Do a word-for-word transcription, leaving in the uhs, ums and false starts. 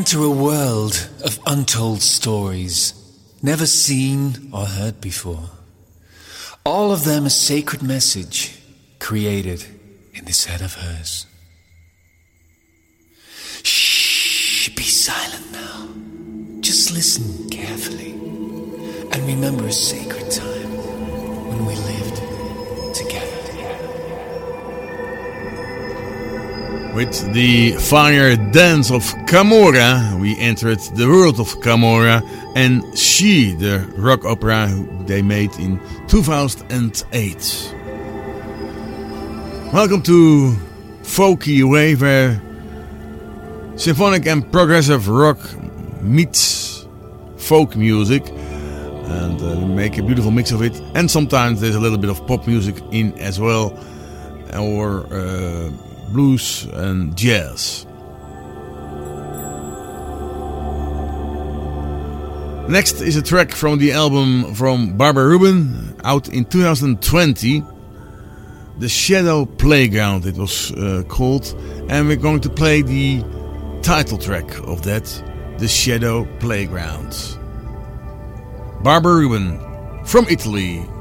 enter a world of untold stories, never seen or heard before. All of them a sacred message created in this head of hers. Shh, be silent now. Just listen carefully and remember a sacred time when we lived together. With the fire dance of Camorra, we entered the world of Camorra and She, the rock opera they made in two thousand eight. Welcome to Folky Wave, where symphonic and progressive rock meets folk music, and uh, we make a beautiful mix of it. And sometimes there's a little bit of pop music in as well, or uh, blues and jazz. Next is a track from the album from Barbara Rubin, out in two thousand twenty. The Shadow Playground it was uh, called, and we're going to play the title track of that, The Shadow Playground. Barbara Rubin from Italy.